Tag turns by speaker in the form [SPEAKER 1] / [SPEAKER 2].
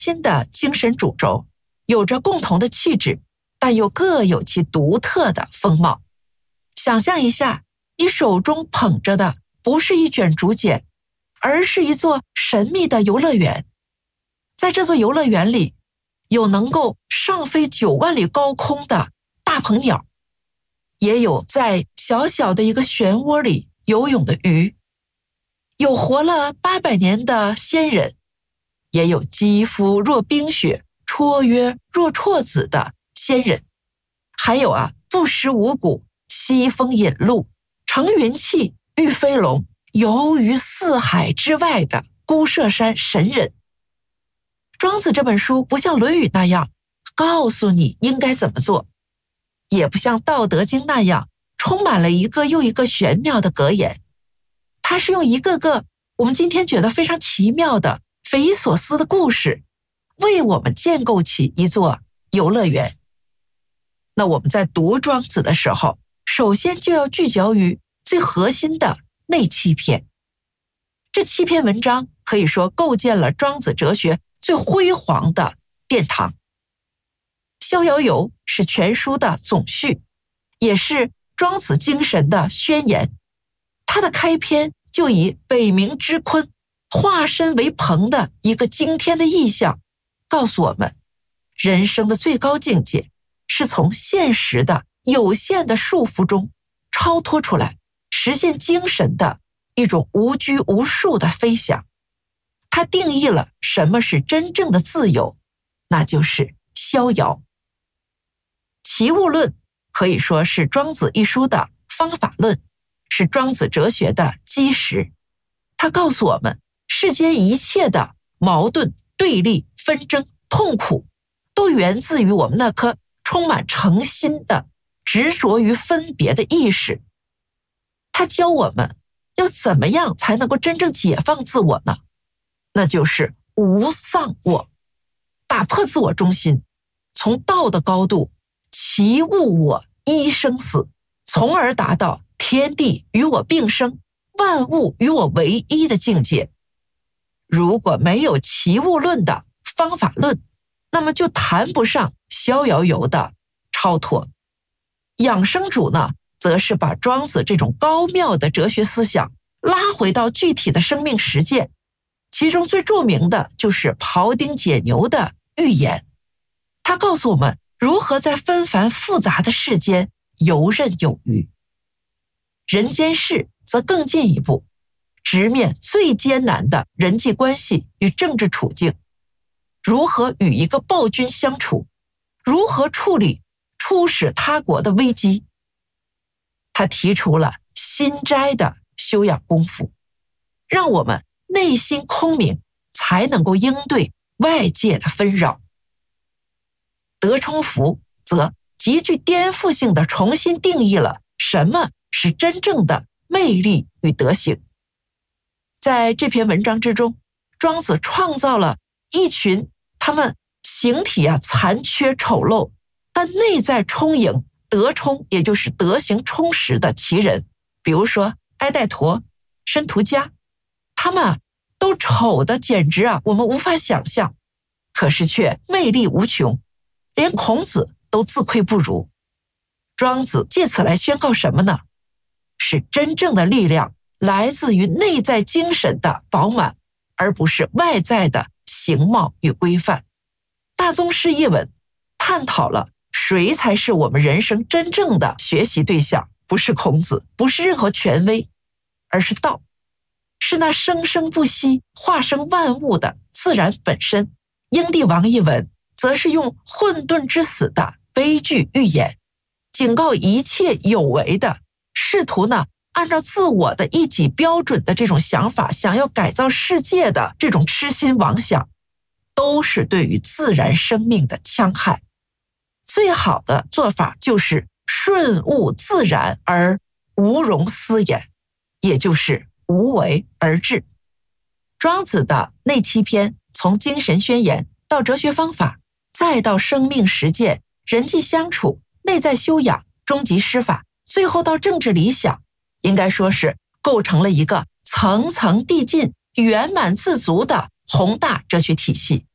[SPEAKER 1] 新的精神主轴，有着共同的气质，但又各有其独特的风貌。想象一下，你手中捧着的不是一卷竹简，而是一座神秘的游乐园。在这座游乐园里，有能够上飞9万里高空的大鹏鸟，也有在小小的一个漩涡里游泳的鱼，有活了800年的仙人，也有肌肤若冰雪、绰约若啜子的仙人，还有不食五谷、西风引路、乘云气、御飞龙、游于四海之外的孤舍山神人。庄子这本书不像《论语》那样告诉你应该怎么做，也不像《道德经》那样充满了一个又一个玄妙的格言，它是用一个个我们今天觉得非常奇妙的匪夷所思的故事，为我们建构起一座游乐园。那我们在读庄子的时候，首先就要聚焦于最核心的那7篇。这7篇文章可以说构建了庄子哲学最辉煌的殿堂。逍遥游是全书的总序，也是庄子精神的宣言。它的开篇就以北冥之鲲化身为鹏的一个惊天的意象，告诉我们人生的最高境界是从现实的有限的束缚中超脱出来，实现精神的一种无拘无束的飞翔。它定义了什么是真正的自由，那就是逍遥。齐物论可以说是庄子一书的方法论，是庄子哲学的基石。它告诉我们，世间一切的矛盾、对立、纷争、痛苦，都源自于我们那颗充满诚心的执着于分别的意识。它教我们要怎么样才能够真正解放自我呢？那就是无丧我，打破自我中心，从道的高度齐物我一生死，从而达到天地与我并生，万物与我为一的境界。如果没有齐物论的方法论，那么就谈不上逍遥游的超脱。养生主呢，则是把庄子这种高妙的哲学思想拉回到具体的生命实践，其中最著名的就是庖丁解牛的寓言。它告诉我们如何在纷繁复杂的世间游刃有余。人间世则更进一步，直面最艰难的人际关系与政治处境，如何与一个暴君相处，如何处理出使他国的危机。他提出了心斋的修养功夫，让我们内心空明，才能够应对外界的纷扰。德充福则极具颠覆性地重新定义了什么是真正的魅力与德行。在这篇文章之中，庄子创造了一群他们形体残缺丑陋，但内在充盈、德充，也就是德行充实的奇人。比如说埃代陀、申屠嘉，他们都丑的简直我们无法想象，可是却魅力无穷，连孔子都自愧不如。庄子借此来宣告什么呢？是真正的力量来自于内在精神的饱满，而不是外在的形貌与规范。大宗师一文探讨了谁才是我们人生真正的学习对象，不是孔子，不是任何权威，而是道，是那生生不息、化生万物的自然本身。英帝王一文则是用混沌之死的悲剧寓言，警告一切有为的试图按照自我的一己标准的这种想法，想要改造世界的这种痴心妄想，都是对于自然生命的戕害。最好的做法就是顺物自然而无容思言，也就是无为而治。庄子的那7篇，从精神宣言到哲学方法，再到生命实践、人际相处、内在修养、终极施法，最后到政治理想，应该说是构成了一个层层递进、圆满自足的宏大哲学体系。